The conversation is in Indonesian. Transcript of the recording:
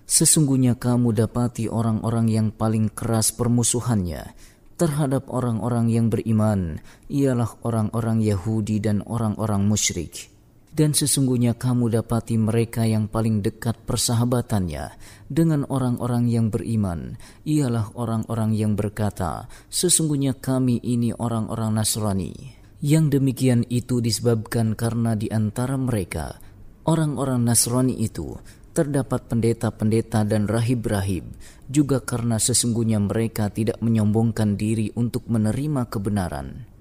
Sesungguhnya kamu dapati orang-orang yang paling keras permusuhannya terhadap orang-orang yang beriman ialah orang-orang Yahudi dan orang-orang musyrik. Dan sesungguhnya kamu dapati mereka yang paling dekat persahabatannya dengan orang-orang yang beriman ialah orang-orang yang berkata, sesungguhnya kami ini orang-orang Nasrani. Yang demikian itu disebabkan karena di antara mereka, orang-orang Nasrani itu, terdapat pendeta-pendeta dan rahib-rahib, juga karena sesungguhnya mereka tidak menyombongkan diri untuk menerima kebenaran.